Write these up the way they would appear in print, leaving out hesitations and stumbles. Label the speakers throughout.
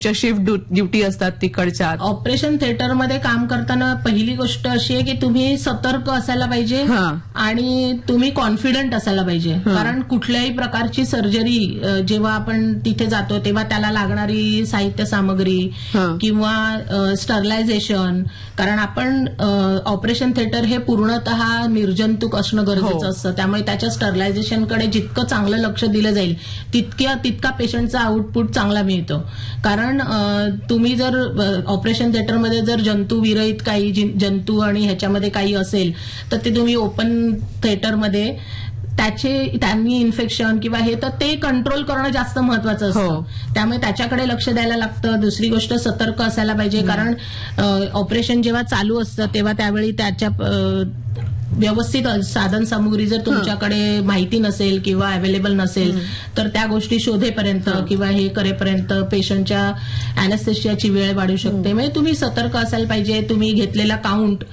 Speaker 1: Shift duty असतात तिकडच्या.
Speaker 2: Operation थिएटरमध्ये काम करताना पहिली गोष्ट अशी आहे की तुम्ही सतर्क असायला पाहिजे आणि तुम्ही कॉन्फिडंट असायला पाहिजे. कारण कुठल्याही प्रकारची सर्जरी जेव्हा आपण तिथे जातो तेव्हा त्याला लागणारी साहित्य सामग्री किंवा स्टरलायझेशन, कारण आपण ऑपरेशन थिएटर हे पूर्णतः निर्जंतुक असणं गरजेचं असतं. त्यामुळे त्याच्या स्टरलायझेशनकडे जितकं चांगलं लक्ष दिलं जाईल तितका पेशंटचा आउटपुट चांगला मिळतो. कारण तुम्ही जर ऑपरेशन थिएटरमध्ये जर जंतू विरहित काही जंतू आणि ह्याच्यामध्ये काही असेल तर ते तुम्ही ओपन थिएटरमध्ये त्यांनी इन्फेक्शन किंवा हे तर ते कंट्रोल करणं जास्त महत्वाचं असतं. त्यामुळे त्याच्याकडे लक्ष द्यायला लागतं. दुसरी गोष्ट सतर्क असायला पाहिजे, कारण ऑपरेशन जेव्हा चालू असतं तेव्हा त्यावेळी त्याच्या व्यवस्थित साधन सामुग्री जर तुमच्याकडे माहिती नसेल किंवा अवेलेबल नसेल तर त्या गोष्टी शोधेपर्यंत किंवा हे करेपर्यंत पेशंटच्या अॅनेस्थेशियाची वेळ वाढू शकते. म्हणजे तुम्ही सतर्क असायला पाहिजे. तुम्ही घेतलेला काउंट,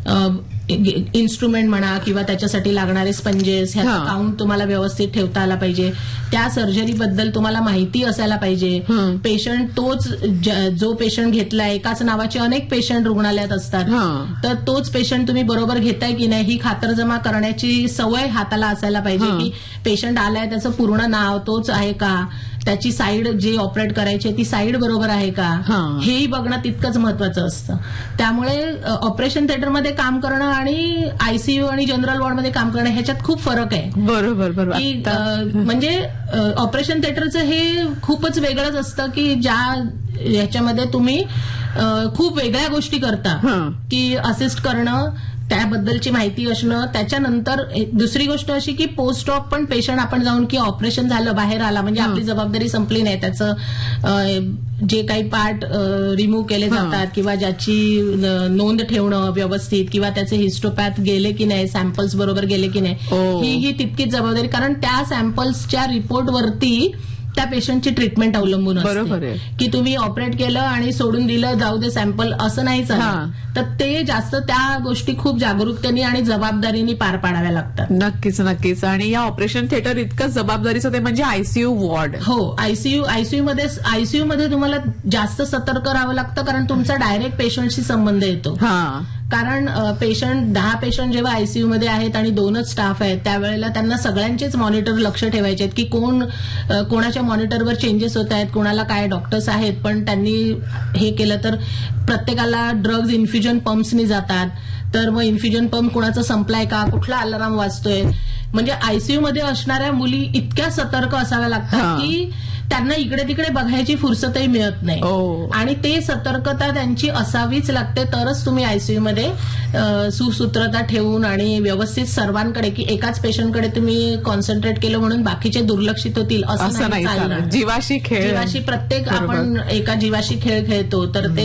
Speaker 2: इन्स्ट्रुमेंट म्हणा किंवा त्याच्यासाठी लागणारे स्पंजेस, ह्याचा काउंट तुम्हाला व्यवस्थित ठेवता आला पाहिजे. त्या सर्जरीबद्दल तुम्हाला माहिती असायला पाहिजे. पेशंट तोच जो पेशंट घेतलाय, एकाच नावाचे अनेक पेशंट रुग्णालयात असतात, तर तोच पेशंट तुम्ही बरोबर घेताय की नाही ही खातरजमा करण्याची सवय हाताला असायला पाहिजे. की पेशंट आलाय त्याचं पूर्ण नाव तोच आहे का, त्याची साईड जे ऑपरेट करायची ती साईड बरोबर आहे का, हेही बघणं तितकंच महत्वाचं असतं. त्यामुळे ऑपरेशन थिएटरमध्ये काम करणं आणि आयसीयू आणि जनरल वॉर्डमध्ये काम करणं ह्याच्यात खूप फरक आहे.
Speaker 1: बरोबर.
Speaker 2: म्हणजे ऑपरेशन थिएटरचं हे खूपच वेगळंच असतं की ज्या ह्याच्यामध्ये तुम्ही खूप वेगळ्या गोष्टी करता, की असिस्ट करणं, त्याबद्दलची माहिती असणं. त्याच्यानंतर दुसरी गोष्ट अशी की पोस्ट ऑप पण पेशंट आपण जाऊन की ऑपरेशन झालं बाहेर आला म्हणजे आपली जबाबदारी संपली नाही. त्याचं जे काही पार्ट रिमूव्ह केले जातात किंवा ज्याची नोंद ठेवणं व्यवस्थित किंवा त्याचे हिस्टोपॅथ गेले की नाही, सॅम्पल्स बरोबर गेले की नाही, ही तितकीच जबाबदारी. कारण त्या सॅम्पल्सच्या रिपोर्टवरती त्या पेशंटची ट्रीटमेंट अवलंबून असते. की तुम्ही ऑपरेट केलं आणि सोडून दिलं जाऊ दे सॅम्पल असं नाही चालत. तर ते जास्त त्या गोष्टी खूप जागरूकतेने आणि जबाबदारीने पार पाडाव्या लागतात.
Speaker 1: नक्कीच. आणि या ऑपरेशन थिएटर इतकं जबाबदारीचं ते म्हणजे आयसीयू वॉर्ड.
Speaker 2: हो, आयसीयू मध्ये तुम्हाला जास्त सतर्क राहावं लागतं कारण तुमचा डायरेक्ट पेशंटशी संबंध येतो. कारण 10 पेशंट जेव्हा आयसीयू मध्ये आहेत आणि 2च स्टाफ आहेत त्यावेळेला त्यांना सगळ्यांचेच मॉनिटर लक्ष ठेवायचे आहेत की कोणाच्या मॉनिटरवर चेंजेस होत आहेत, कोणाला काय डॉक्टर्स आहेत पण त्यांनी हे केलं तर प्रत्येकाला ड्रग्ज इन्फ्युजन पंप्सनी जातात. तर मग इन्फ्युजन पंप कुणाचा संपलाय का, कुठला अलार्म वाजतोय. म्हणजे आयसीयू मध्ये असणाऱ्या मुली इतक्या सतर्क असाव्या लागतात की त्यांना इकडे तिकडे बघायची फुरसतही मिळत नाही. आणि ते सतर्कता त्यांची असावीच लागते तरच तुम्ही आयसीयू मध्ये सुसूत्रता ठेवून आणि व्यवस्थित सर्वांकडे, की एकाच पेशंटकडे तुम्ही कॉन्सन्ट्रेट केलं म्हणून बाकीचे दुर्लक्षित होतील असं नाही चालणार.
Speaker 1: जीवाशी प्रत्येक
Speaker 2: आपण एका जीवाशी खेळ खेळतो तर ते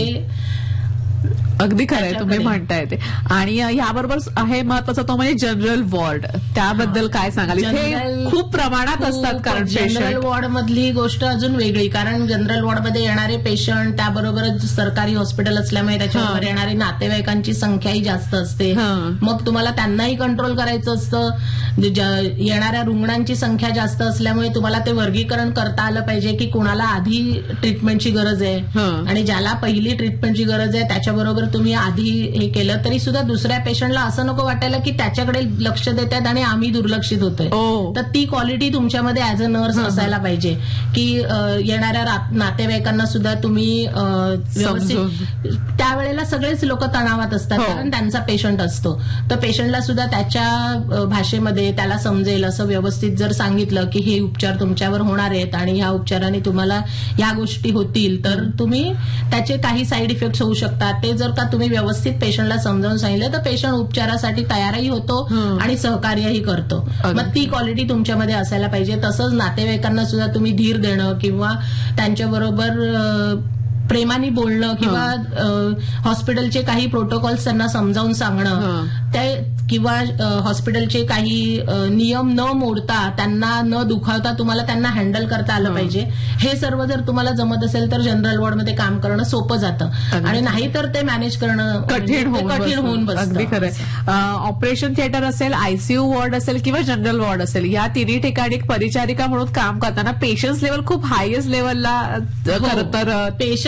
Speaker 1: अगदी खरंय तुम्ही म्हणताय ते. आणि याबरोबर आहे महत्वाचा तो म्हणजे जनरल वॉर्ड. त्याबद्दल काय सांगाल? इथे खूप प्रमाणात असतात कारण
Speaker 2: जनरल वॉर्ड मधली गोष्ट अजून वेगळी. कारण जनरल वॉर्डमध्ये येणारे पेशंट त्याबरोबरच सरकारी हॉस्पिटल असल्यामुळे त्याच्यावर येणारे नातेवाईकांची संख्याही जास्त असते. मग तुम्हाला त्यांनाही कंट्रोल करायचं असतं. येणाऱ्या रुग्णांची संख्या जास्त असल्यामुळे तुम्हाला ते वर्गीकरण करता आलं पाहिजे की कुणाला आधी ट्रीटमेंटची गरज आहे आणि ज्याला पहिली ट्रीटमेंटची गरज आहे त्याच्याबरोबर तुम्ही आधी हे केलं तरी सुद्धा दुसऱ्या पेशंटला असं नको वाटायला की त्याच्याकडे लक्ष देतात आणि आम्ही दुर्लक्षित होतोय. तर ती क्वालिटी तुमच्यामध्ये ऍज अ नर्स असायला पाहिजे की येणाऱ्या नातेवाईकांना सुद्धा तुम्ही व्यवस्थित. त्यावेळेला सगळेच लोक तणावात असतात कारण त्यांचा पेशंट असतो. तर पेशंटला सुद्धा त्याच्या भाषेमध्ये त्याला समजेल असं व्यवस्थित जर सांगितलं की हे उपचार तुमच्यावर होणार आहेत आणि ह्या उपचाराने तुम्हाला या गोष्टी होतील तर तुम्ही त्याचे काही साईड इफेक्ट होऊ शकतात ते जर का तुम्ही व्यवस्थित पेशंटला समजावून सांगितलं तर पेशंट उपचारासाठी तयारही होतो आणि सहकार्यही करतो. मग ती क्वालिटी तुमच्यामध्ये असायला पाहिजे. तसंच नातेवाईकांना सुद्धा तुम्ही धीर देणं किंवा त्यांच्याबरोबर प्रेमाने बोलणं किंवा हॉस्पिटलचे काही प्रोटोकॉल्स त्यांना समजावून सांगणं, किंवा हॉस्पिटलचे काही नियम न मोडता, त्यांना न दुखावता तुम्हाला त्यांना हँडल करता आलं पाहिजे. हे सर्व जर तुम्हाला जमत असेल तर जनरल वॉर्डमध्ये काम करणं सोपं जातं, आणि नाही तर ते मॅनेज करणं कठीण होऊन बसतं.
Speaker 1: अगदी खरं. ऑपरेशन थिएटर असेल, आयसीयू वॉर्ड असेल किंवा जनरल वॉर्ड असेल, या तिन्ही ठिकाणी परिचारिका म्हणून काम करताना पेशन्स लेवल खूप हायएस्ट लेवलला खरं तर